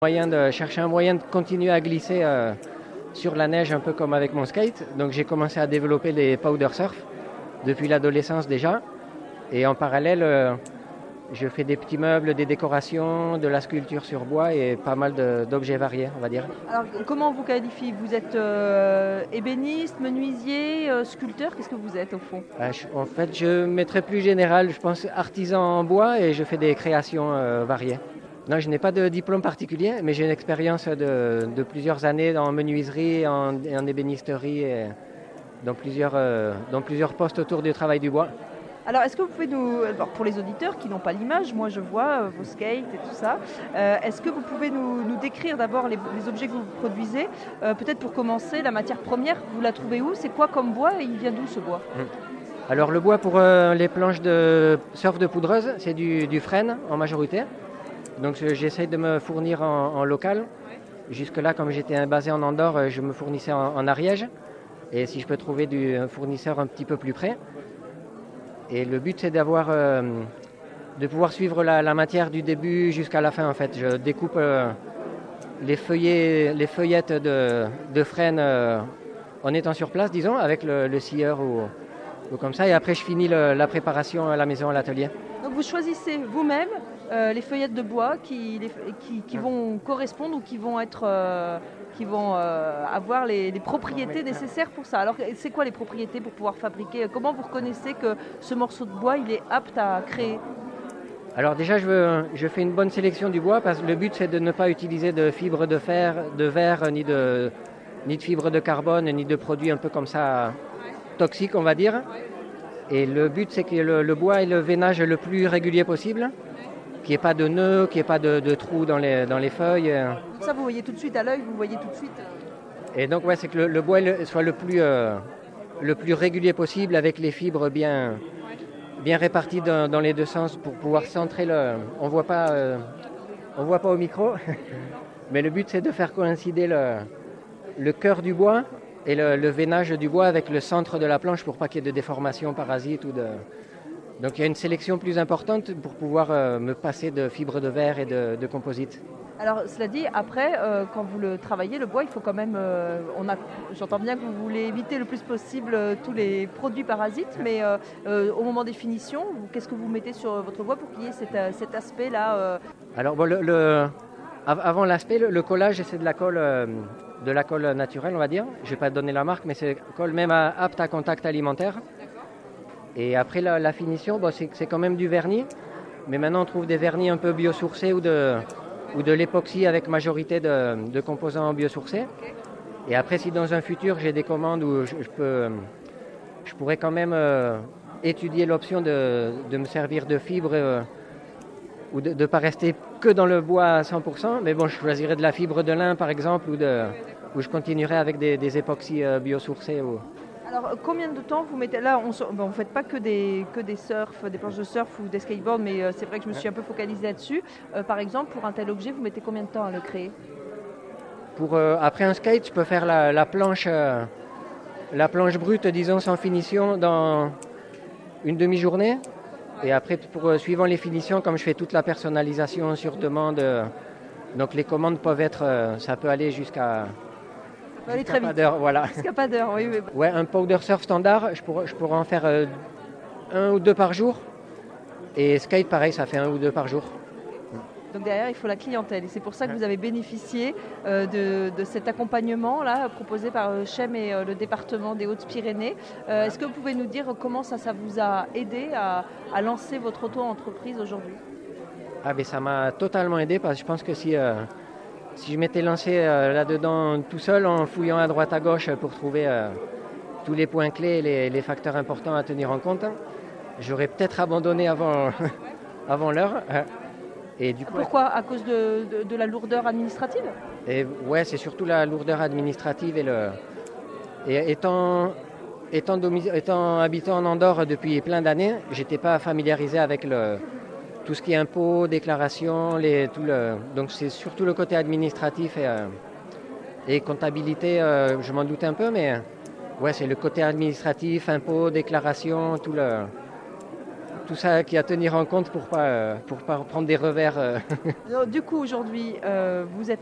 Chercher un moyen de continuer à glisser sur la neige, un peu comme avec mon skate. Donc j'ai commencé à développer les powder surf depuis l'adolescence déjà. Et en parallèle, je fais des petits meubles, des décorations, de la sculpture sur bois et pas mal d'objets variés, on va dire. Alors, comment on vous qualifie? Vous êtes ébéniste, menuisier, sculpteur? Qu'est-ce que vous êtes au fond? En fait, je mettrais plus général, je pense artisan en bois et je fais des créations variées. Non, je n'ai pas de diplôme particulier, mais j'ai une expérience de plusieurs années en menuiserie, en ébénisterie et dans plusieurs postes autour du travail du bois. Alors, est-ce que vous pouvez alors, pour les auditeurs qui n'ont pas l'image, moi je vois vos skates et tout ça, est-ce que vous pouvez nous décrire d'abord les objets que vous produisez? Peut-être pour commencer, la matière première, vous la trouvez où? C'est quoi comme bois et il vient d'où ce bois? Alors le bois pour les planches de surf de poudreuse, c'est du frêne en majorité. Donc j'essaye de me fournir en local. Jusque-là, comme j'étais basé en Andorre, je me fournissais en Ariège. Et si je peux trouver un fournisseur un petit peu plus près. Et le but, c'est de pouvoir suivre la matière du début jusqu'à la fin. En fait, je découpe les feuillettes de frêne en étant sur place, disons, avec le scieur ou comme ça. Et après, je finis la préparation à la maison, à l'atelier. Donc vous choisissez vous-même les feuillettes de bois qui vont correspondre ou qui vont avoir les propriétés nécessaires pour ça. Alors c'est quoi les propriétés pour pouvoir fabriquer? Comment vous reconnaissez que ce morceau de bois il est apte à créer? Alors déjà je fais une bonne sélection du bois parce que le but c'est de ne pas utiliser de fibres de fer, de verre, ni de fibres de carbone, ni de produits un peu comme ça toxiques on va dire. Et le but c'est que le bois ait le veinage le plus régulier possible, qu'il n'y ait pas de nœuds, qu'il n'y ait pas de trous dans les feuilles. Donc ça vous voyez tout de suite à l'œil, vous voyez tout de suite. Et donc ouais, c'est que le bois soit le plus régulier possible avec les fibres bien réparties dans les deux sens pour pouvoir centrer on voit pas au micro, mais le but c'est de faire coïncider le cœur du bois et le veinage du bois avec le centre de la planche pour pas qu'il y ait de déformation parasite Donc il y a une sélection plus importante pour pouvoir me passer de fibres de verre et de composite. Alors cela dit, après, quand vous le travaillez, le bois, il faut quand même... j'entends bien que vous voulez éviter le plus possible tous les produits parasites, mais au moment des finitions, qu'est-ce que vous mettez sur votre bois pour qu'il y ait cet aspect-là Alors bon, avant l'aspect, le collage, c'est de la colle naturelle, on va dire. Je ne vais pas donner la marque, mais c'est une colle même apte à contact alimentaire. Et après la finition, c'est quand même du vernis. Mais maintenant, on trouve des vernis un peu biosourcés ou de l'époxy avec majorité de composants biosourcés. Et après, si dans un futur, j'ai des commandes où je pourrais quand même étudier l'option de me servir de fibres ou de ne pas rester que dans le bois à 100%. Mais bon, je choisirais de la fibre de lin, par exemple, ou je continuerai avec des époxys biosourcés. Alors, combien de temps vous mettez... Là, vous ne faites pas que des surf, des planches de surf ou des skateboards, mais c'est vrai que je me suis un peu focalisée là-dessus. Par exemple, pour un tel objet, vous mettez combien de temps à le créer? Après un skate, je peux faire la planche brute, disons, sans finition, dans une demi-journée. Et après, suivant les finitions, comme je fais toute la personnalisation sur demande, donc les commandes peuvent être... ça peut aller jusqu'à... Ça peut aller très vite. Voilà. Jusqu'à pas d'heure, oui. Ouais, un powder surf standard, je pourrais en faire un ou deux par jour. Et skate, pareil, ça fait un ou deux par jour. Donc derrière, il faut la clientèle. Et c'est pour ça que vous avez bénéficié de cet accompagnement-là proposé par Chem et le département des Hautes-Pyrénées. Est-ce que vous pouvez nous dire comment ça vous a aidé à lancer votre auto-entreprise aujourd'hui? Mais ça m'a totalement aidé parce que je pense que si je m'étais lancé là-dedans tout seul en fouillant à droite à gauche pour trouver tous les points clés et les facteurs importants à tenir en compte, j'aurais peut-être abandonné avant l'heure. Et du coup, pourquoi? À cause de la lourdeur administrative? Ouais, c'est surtout la lourdeur administrative et étant habitant en Andorre depuis plein d'années, j'étais pas familiarisé avec tout ce qui est impôts, déclarations, donc c'est surtout le côté administratif et comptabilité, je m'en doute un peu, mais ouais, c'est le côté administratif, impôts, déclarations, tout ça qui est à tenir en compte pour pas prendre des revers. Du coup, aujourd'hui, vous êtes